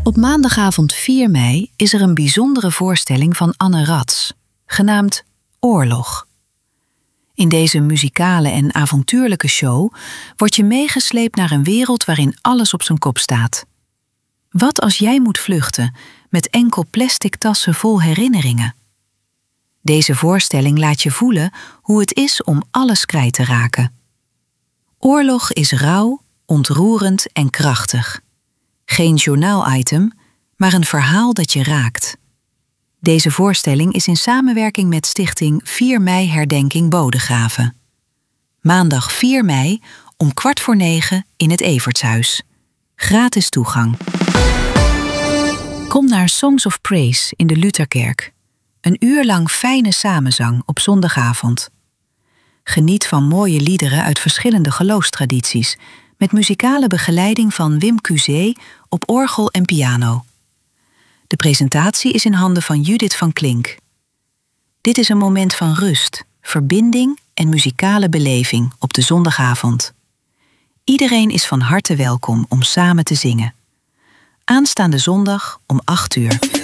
Op maandagavond 4 mei is er een bijzondere voorstelling van Anne Rats, genaamd Oorlog. In deze muzikale en avontuurlijke show word je meegesleept naar een wereld waarin alles op zijn kop staat. Wat als jij moet vluchten met enkel plastic tassen vol herinneringen? Deze voorstelling laat je voelen hoe het is om alles kwijt te raken. Oorlog is rauw, ontroerend en krachtig. Geen journaal-item, maar een verhaal dat je raakt. Deze voorstelling is in samenwerking met stichting 4 mei Herdenking Bodegraven. Maandag 4 mei om 8:15 in het Evertshuis. Gratis toegang. Kom naar Songs of Praise in de Lutherkerk. Een uur lang fijne samenzang op zondagavond. Geniet van mooie liederen uit verschillende geloofstradities, met muzikale begeleiding van Wim Cuzé op orgel en piano. De presentatie is in handen van Judith van Klink. Dit is een moment van rust, verbinding en muzikale beleving op de zondagavond. Iedereen is van harte welkom om samen te zingen. Aanstaande zondag om 8 uur.